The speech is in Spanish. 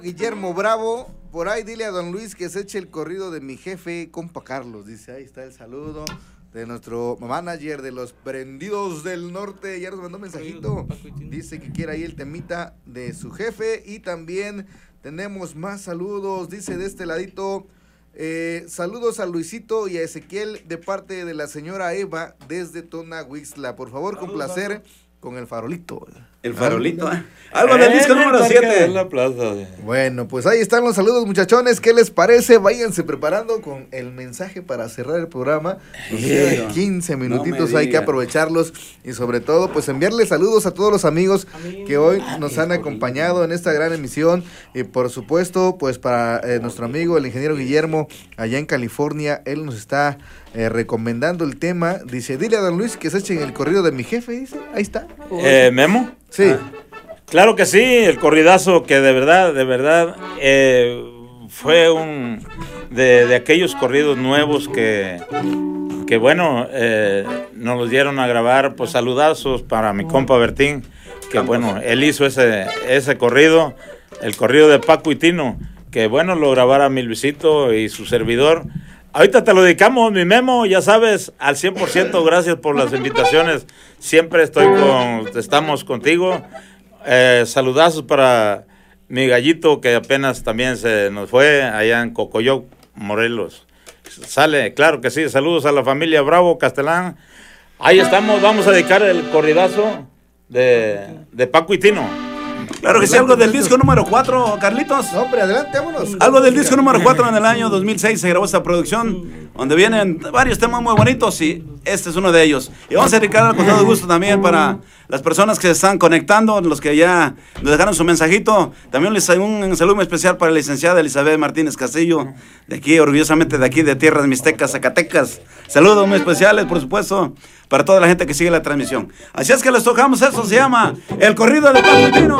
Guillermo Bravo. Por ahí dile a don Luis que se eche el corrido de mi jefe, compa Carlos. Dice, ahí está el saludo de nuestro manager de los Prendidos del Norte. Ya nos mandó un mensajito. Dice que quiere ahí el temita de su jefe. Y también tenemos más saludos. Dice de este ladito, saludos a Luisito y a Ezequiel de parte de la señora Eva desde Tonahuixtla. Por favor, complacer con el farolito. El farolito, algo del disco número 7. Bueno, pues ahí están los saludos, muchachones. ¿Qué les parece? Váyanse preparando con el mensaje para cerrar el programa. Nos quedan 15 minutitos, hay que aprovecharlos. Y sobre todo, pues enviarles saludos a todos los amigos que hoy nos han acompañado en esta gran emisión. Y por supuesto, pues para nuestro amigo, el ingeniero Guillermo, allá en California, él nos está recomendando el tema. Dice, dile a don Luis que se echen el corrido de mi jefe, dice. Ahí está. ¿Memo? Sí. Claro que sí, el corridazo que de verdad, fue un de aquellos corridos nuevos que bueno, nos los dieron a grabar. Pues saludazos para mi compa Bertín, que bueno, él hizo ese corrido, el corrido de Paco y Tino, que bueno, lo grabara mi Luisito y su servidor. Ahorita te lo dedicamos, mi Memo, ya sabes, al 100%, gracias por las invitaciones, siempre estamos contigo. Saludazos para mi gallito, que apenas también se nos fue, allá en Cocoyoc, Morelos. Sale, claro que sí, saludos a la familia Bravo, Castelán. Ahí estamos, vamos a dedicar el corridazo de Paco y Tino. Claro que sí, algo del disco número 4, Carlitos. Hombre, adelante, vámonos. Algo del disco número 4 en el año 2006 se grabó esta producción, donde vienen varios temas muy bonitos y este es uno de ellos. Y vamos a dedicar con todo gusto también para las personas que se están conectando, los que ya nos dejaron su mensajito. También les hay un saludo muy especial para la licenciada Elizabeth Martínez Castillo, de aquí, orgullosamente de aquí, de Tierras Mixtecas, Zacatecas. Saludos muy especiales, por supuesto, para toda la gente que sigue la transmisión. Así es que les tocamos eso, se llama El Corrido de Paco y Tino.